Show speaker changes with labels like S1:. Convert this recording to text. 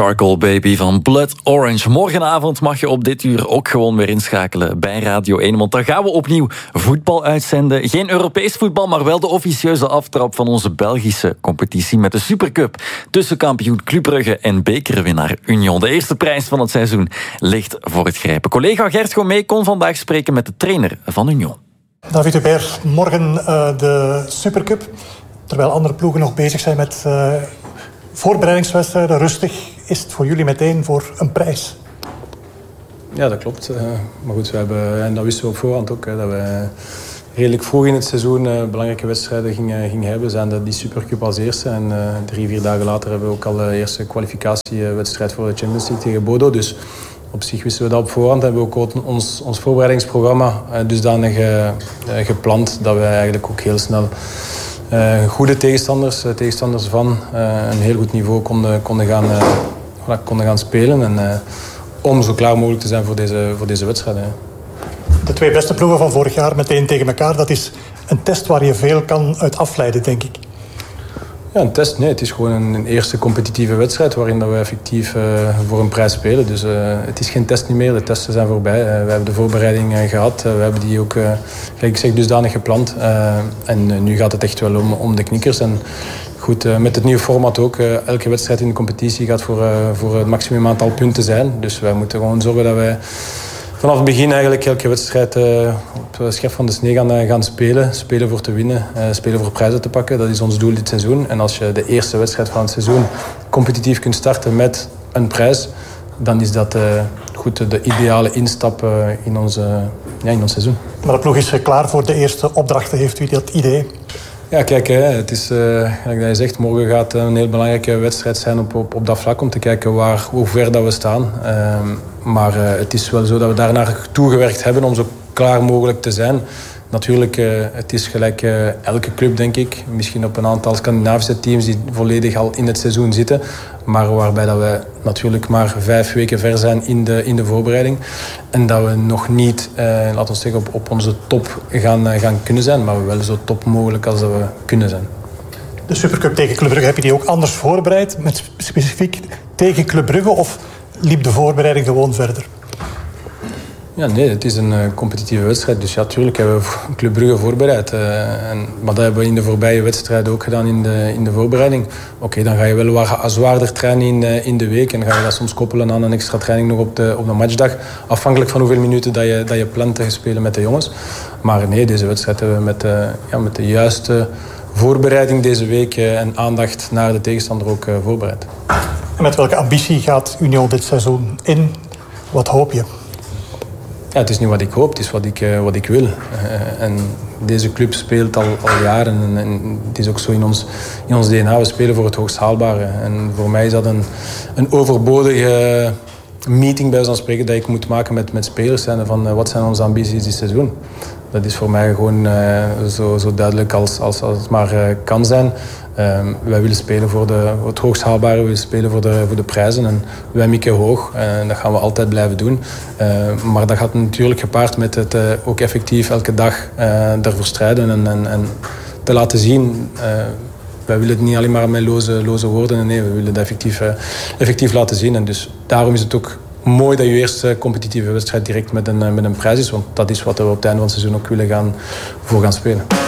S1: Charcoal Baby van Blood Orange. Morgenavond mag je op dit uur ook gewoon weer inschakelen bij Radio 1. Want dan gaan we opnieuw voetbal uitzenden. Geen Europees voetbal, maar wel de officieuze aftrap van onze Belgische competitie met de Supercup. Tussen kampioen Club Brugge en bekerwinnaar Union. De eerste prijs van het seizoen ligt voor het grijpen. Collega Gert Gommee kon vandaag spreken met de trainer van Union.
S2: David Hubert, morgen de Supercup. Terwijl andere ploegen nog bezig zijn met voorbereidingswedstrijden, rustig, is het voor jullie meteen voor een prijs.
S3: Ja, dat klopt. Maar goed, we hebben, en dat wisten we op voorhand ook, dat we redelijk vroeg in het seizoen belangrijke wedstrijden gingen hebben. We zijn die Supercup als eerste en 3-4 dagen later hebben we ook al de eerste kwalificatiewedstrijd voor de Champions League tegen Bodo. Dus op zich wisten we dat op voorhand. Hebben we ook ons voorbereidingsprogramma dusdanig gepland dat we eigenlijk ook heel snel goede tegenstanders van een heel goed niveau konden gaan spelen. En om zo klaar mogelijk te zijn voor deze wedstrijden.
S2: De twee beste ploegen van vorig jaar meteen tegen elkaar. Dat is een test waar je veel kan uit afleiden, denk ik.
S3: Ja, een test? Nee, het is gewoon een eerste competitieve wedstrijd waarin dat we effectief voor een prijs spelen. Dus het is geen test niet meer, de testen zijn voorbij. We hebben de voorbereiding gehad, we hebben die ook, gelijk ik zeg, dusdanig gepland. En nu gaat het echt wel om de knikkers. En goed, met het nieuwe format ook, elke wedstrijd in de competitie gaat voor het maximum aantal punten zijn. Dus wij moeten gewoon zorgen dat wij vanaf het begin eigenlijk elke wedstrijd op het scherp van de snee gaan spelen. Spelen voor te winnen, spelen voor prijzen te pakken. Dat is ons doel dit seizoen. En als je de eerste wedstrijd van het seizoen competitief kunt starten met een prijs, dan is dat goed de ideale instap in ons seizoen.
S2: Maar de ploeg is klaar voor de eerste opdrachten, heeft u dat idee?
S3: Ja, kijk, het is, gelijk dat je zegt, morgen gaat een heel belangrijke wedstrijd zijn op dat vlak om te kijken hoe ver dat we staan. Maar het is wel zo dat we daar naartoe gewerkt hebben om zo klaar mogelijk te zijn. Natuurlijk, het is gelijk elke club, denk ik. Misschien op een aantal Scandinavische teams die volledig al in het seizoen zitten. Maar waarbij dat we natuurlijk maar 5 weken ver zijn in de voorbereiding. En dat we nog niet, laten we zeggen, op onze top gaan kunnen zijn. Maar wel zo top mogelijk als dat we kunnen zijn.
S2: De Supercup tegen Club Brugge, heb je die ook anders voorbereid? Met specifiek tegen Club Brugge? Of liep de voorbereiding gewoon verder?
S3: Ja, nee, het is een competitieve wedstrijd. Dus ja, natuurlijk hebben we Club Brugge voorbereid. Maar dat hebben we in de voorbije wedstrijden ook gedaan in de voorbereiding. Oké, dan ga je wel wat zwaarder trainen in de week. En ga je dat soms koppelen aan een extra training nog op de matchdag. Afhankelijk van hoeveel minuten dat je plant te spelen met de jongens. Maar nee, deze wedstrijd hebben we met de juiste voorbereiding deze week en aandacht naar de tegenstander ook voorbereid.
S2: En met welke ambitie gaat Union dit seizoen in? Wat hoop je?
S3: Ja, het is niet wat ik hoop, het is wat ik wil. En deze club speelt al jaren en het is ook zo in ons DNA. We spelen voor het hoogst haalbare. En voor mij is dat een overbodige meeting bij ons spreken dat ik moet maken met spelers. Van wat zijn onze ambities dit seizoen? Dat is voor mij gewoon zo duidelijk als het maar kan zijn. Wij willen spelen voor het hoogst haalbare, we willen spelen voor de prijzen. En wij mikken hoog en dat gaan we altijd blijven doen. Maar dat gaat natuurlijk gepaard met het ook effectief elke dag daarvoor strijden en te laten zien. Wij willen het niet alleen maar met loze woorden. Nee, we willen het effectief laten zien. En dus daarom is het ook mooi dat je eerste competitieve wedstrijd direct met een prijs is. Want dat is wat we op het einde van het seizoen ook willen gaan spelen.